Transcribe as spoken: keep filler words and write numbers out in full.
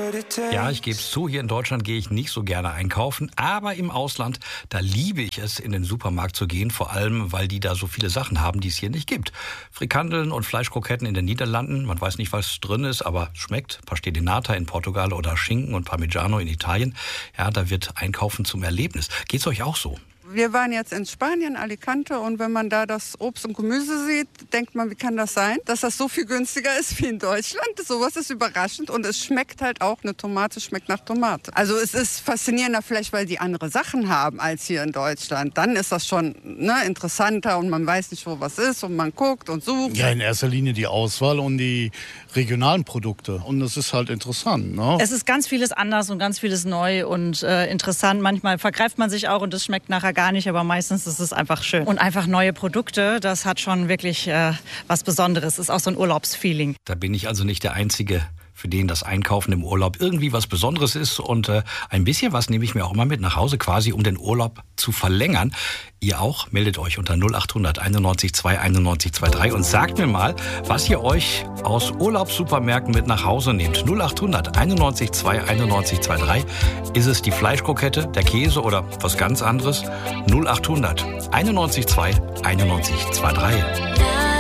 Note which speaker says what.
Speaker 1: Ja, ich gebe es zu, hier in Deutschland gehe ich nicht so gerne einkaufen, aber im Ausland, da liebe ich es, in den Supermarkt zu gehen, vor allem, weil die da so viele Sachen haben, die es hier nicht gibt. Frikandeln und Fleischkroketten in den Niederlanden, man weiß nicht, was drin ist, aber es schmeckt. Pastel de Nata in Portugal oder Schinken und Parmigiano in Italien. Ja, da wird Einkaufen zum Erlebnis. Geht's euch auch so?
Speaker 2: Wir waren jetzt in Spanien, Alicante, und wenn man da das Obst und Gemüse sieht, denkt man, wie kann das sein, dass das so viel günstiger ist wie in Deutschland? Sowas ist überraschend und es schmeckt halt auch, eine Tomate schmeckt nach Tomate. Also es ist faszinierender vielleicht, weil die andere Sachen haben als hier in Deutschland. Dann ist das schon ne, interessanter und man weiß nicht, wo was ist und man guckt und sucht.
Speaker 3: Ja, in erster Linie die Auswahl und die regionalen Produkte und das ist halt interessant. Ne?
Speaker 4: Es ist ganz vieles anders und ganz vieles neu und äh, interessant. Manchmal vergreift man sich auch und es schmeckt nachher gar nicht, aber meistens ist es einfach schön. Und einfach neue Produkte, das hat schon wirklich äh, was Besonderes. Ist auch so ein Urlaubsfeeling.
Speaker 1: Da bin ich also nicht der Einzige, für den das Einkaufen im Urlaub irgendwie was Besonderes ist. Und äh, ein bisschen was nehme ich mir auch immer mit nach Hause, quasi um den Urlaub zu verlängern. Ihr auch? Meldet euch unter null acht hundert einundneunzig zwei einundneunzig drei und sagt mir mal, was ihr euch aus Urlaubssupermärkten mit nach Hause nehmt. null acht hundert einundneunzig zwei einundneunzig drei. Ist es die Fleischkrokette, der Käse oder was ganz anderes? null acht hundert einundneunzig zwei einundneunzig drei.